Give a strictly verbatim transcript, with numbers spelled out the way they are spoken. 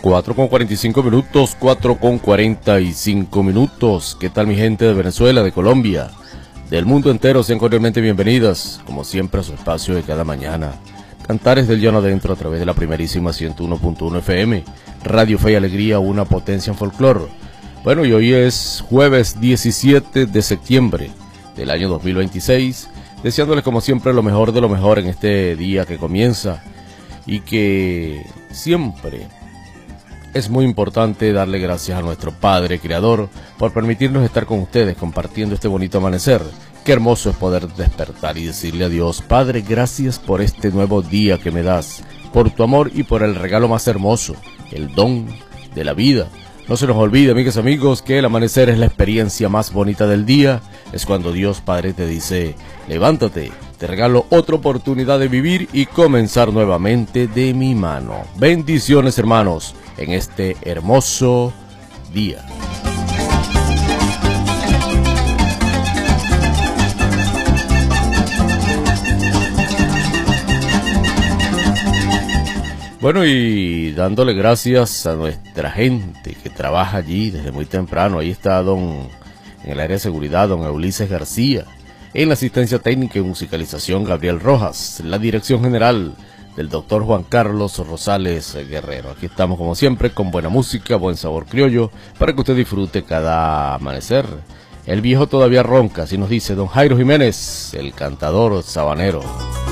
cuatro con cuarenta y cinco minutos, cuatro con cuarenta y cinco minutos. ¿Qué tal mi gente de Venezuela, de Colombia, del mundo entero? Sean cordialmente bienvenidas, como siempre, a su espacio de cada mañana. Cantares del Llano Adentro a través de la primerísima ciento uno punto uno F M, Radio Fe y Alegría, una potencia en folclor. Bueno, y hoy es jueves diecisiete de septiembre del año dos mil veintiséis, deseándoles como siempre lo mejor de lo mejor en este día que comienza, y que siempre es muy importante darle gracias a nuestro Padre Creador por permitirnos estar con ustedes compartiendo este bonito amanecer. Qué hermoso es poder despertar y decirle a Dios: Padre, gracias por este nuevo día que me das, por tu amor y por el regalo más hermoso, el don de la vida. No se nos olvide, amigas y amigos, que el amanecer es la experiencia más bonita del día. Es cuando Dios Padre te dice: levántate, te regalo otra oportunidad de vivir y comenzar nuevamente de mi mano. Bendiciones, hermanos, en este hermoso día. Bueno, y dándole gracias a nuestra gente que trabaja allí desde muy temprano. Ahí está don, en el área de seguridad, don Ulises García. En la asistencia técnica y musicalización, Gabriel Rojas. La dirección general del doctor Juan Carlos Rosales Guerrero. Aquí estamos como siempre con buena música, buen sabor criollo, para que usted disfrute cada amanecer. El viejo todavía ronca, así nos dice don Jairo Jiménez, el cantador sabanero.